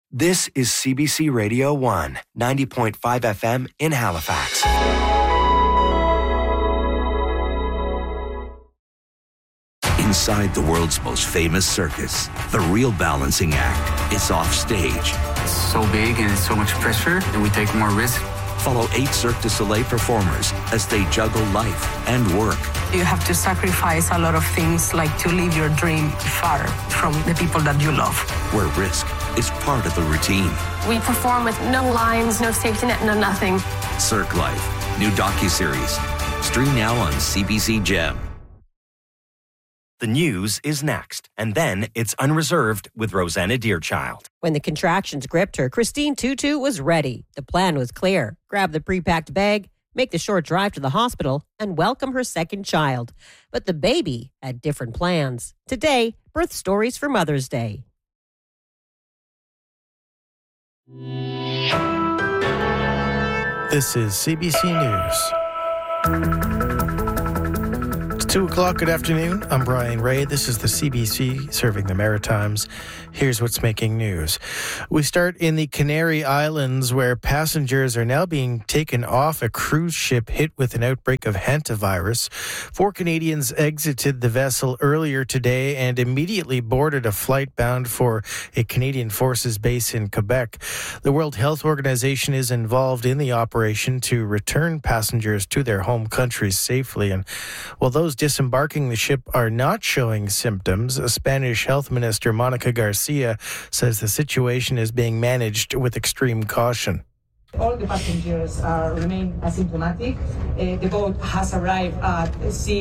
This is CBC Radio 1, 90.5 FM in Halifax. Inside the world's most famous circus, the real balancing act is off stage. It's so big and it's so much pressure that we take more risk. Follow 8 Cirque du Soleil performers as they juggle life and work. You have to sacrifice a lot of things, like to live your dream far from the people that you love. Where risk is part of the routine. We perform with no lines, no safety net, no nothing. Cirque Life, new docuseries. Stream now on CBC Gem. The news is next, and then it's Unreserved with Rosanna Deerchild. When the contractions gripped her, Christine Tutu was ready. The plan was clear. Grab the pre-packed bag, make the short drive to the hospital, and welcome her second child. But the baby had different plans. Today, birth stories for Mother's Day. This is CBC News. 2 o'clock, good afternoon. I'm Brian Ray. This is the CBC serving the Maritimes. Here's what's making news. We start in the Canary Islands, where passengers are now being taken off a cruise ship hit with an outbreak of hantavirus. 4 Canadians exited the vessel earlier today and immediately boarded a flight bound for a Canadian Forces base in Quebec. The World Health Organization is involved in the operation to return passengers to their home countries safely. And while those disembarking the ship are not showing symptoms, Spanish Health Minister Monica Garcia says the situation is being managed with extreme caution. All the passengers remain asymptomatic. The boat has arrived at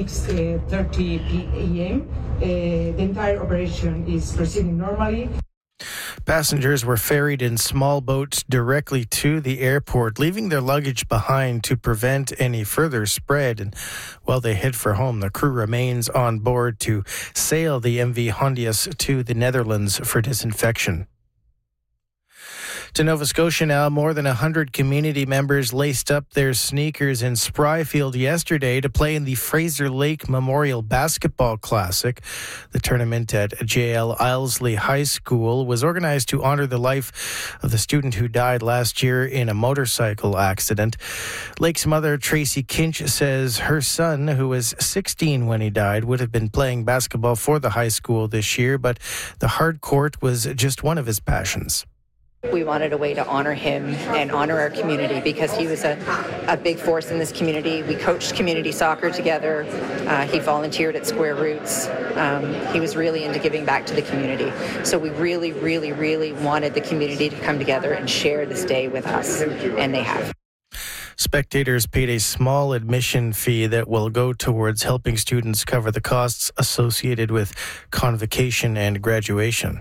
6:30 p.m. The entire operation is proceeding normally. Passengers were ferried in small boats directly to the airport, leaving their luggage behind to prevent any further spread. And while they head for home, the crew remains on board to sail the MV Hondias to the Netherlands for disinfection. To Nova Scotia now, more than 100 community members laced up their sneakers in Spryfield yesterday to play in the Fraser Lake Memorial Basketball Classic. The tournament at JL Ilesley High School was organized to honor the life of the student who died last year in a motorcycle accident. Lake's mother, Tracy Kinch, says her son, who was 16 when he died, would have been playing basketball for the high school this year, but the hard court was just one of his passions. We wanted a way to honor him and honor our community because he was a big force in this community. We coached community soccer together. He volunteered at Square Roots. He was really into giving back to the community. So we really, really, really wanted the community to come together and share this day with us, and they have. Spectators paid a small admission fee that will go towards helping students cover the costs associated with convocation and graduation.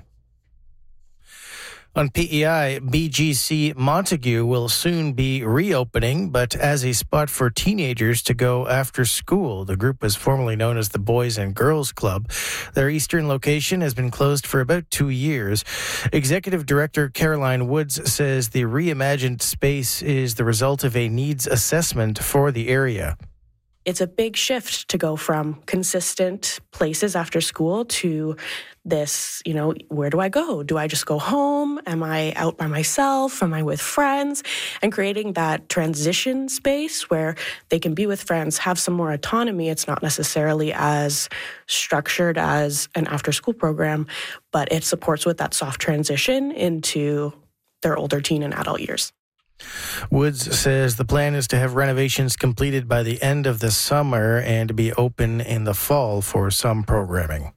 On PEI, BGC Montague will soon be reopening, but as a spot for teenagers to go after school. The group was formerly known as the Boys and Girls Club. Their eastern location has been closed for about 2 years. Executive Director Caroline Woods says the reimagined space is the result of a needs assessment for the area. It's a big shift to go from consistent places after school to this, where do I go? Do I just go home? Am I out by myself? Am I with friends? And creating that transition space where they can be with friends, have some more autonomy. It's not necessarily as structured as an after-school program, but it supports with that soft transition into their older teen and adult years. Woods says the plan is to have renovations completed by the end of the summer and be open in the fall for some programming.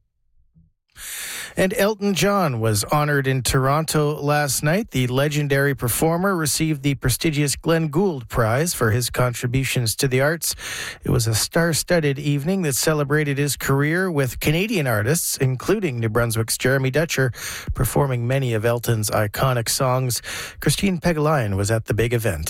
And Elton John was honored in Toronto last night. The legendary performer received the prestigious Glenn Gould Prize for his contributions to the arts. It was a star-studded evening that celebrated his career with Canadian artists, including New Brunswick's Jeremy Dutcher, performing many of Elton's iconic songs. Christine Pegalian was at the big event.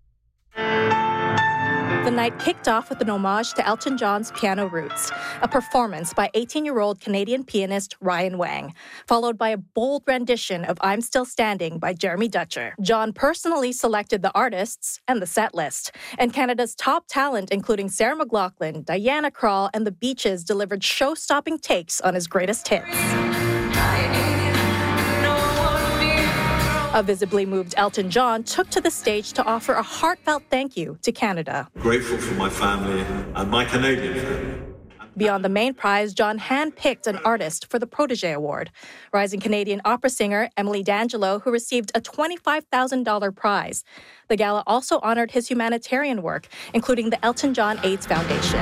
The night kicked off with an homage to Elton John's piano roots, a performance by 18-year-old Canadian pianist Ryan Wang, followed by a bold rendition of I'm Still Standing by Jeremy Dutcher. John personally selected the artists and the set list, and Canada's top talent, including Sarah McLachlan, Diana Krall, and The Beaches, delivered show-stopping takes on his greatest hits. A visibly moved Elton John took to the stage to offer a heartfelt thank you to Canada. Grateful for my family and my Canadian family. Beyond the main prize, John handpicked an artist for the Protégé Award. Rising Canadian opera singer Emily D'Angelo, who received a $25,000 prize. The gala also honored his humanitarian work, including the Elton John AIDS Foundation.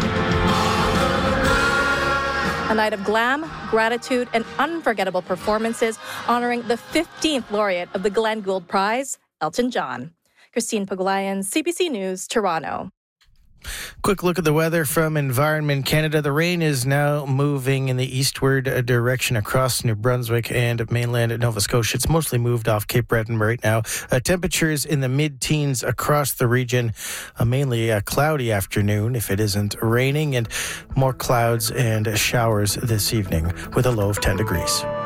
A night of glam, gratitude, and unforgettable performances honoring the 15th laureate of the Glenn Gould Prize, Elton John. Christine Pagulayan, CBC News, Toronto. Quick look at the weather from Environment Canada. The rain is now moving in the eastward direction across New Brunswick and mainland Nova Scotia. It's mostly moved off Cape Breton right now. Temperatures in the mid-teens across the region. Mainly a cloudy afternoon if it isn't raining, and more clouds and showers this evening with a low of 10 degrees.